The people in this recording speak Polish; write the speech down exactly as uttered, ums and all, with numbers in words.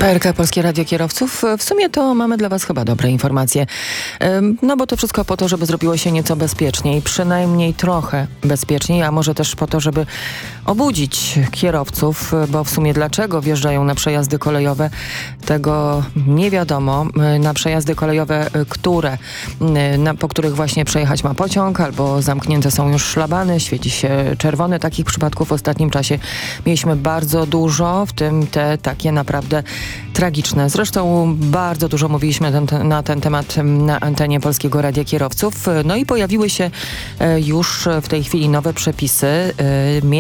P R K Polskie Radio Kierowców. W sumie to mamy dla Was chyba dobre informacje. No bo to wszystko po to, żeby zrobiło się nieco bezpieczniej, przynajmniej trochę bezpieczniej, a może też po to, żeby obudzić kierowców, bo w sumie dlaczego wjeżdżają na przejazdy kolejowe, tego nie wiadomo. Na przejazdy kolejowe, które, na, po których właśnie przejechać ma pociąg, albo zamknięte są już szlabany, świeci się czerwony. Takich przypadków w ostatnim czasie mieliśmy bardzo dużo, w tym te takie naprawdę tragiczne. Zresztą bardzo dużo mówiliśmy ten, na ten temat na antenie Polskiego Radia Kierowców. No i pojawiły się już w tej chwili nowe przepisy.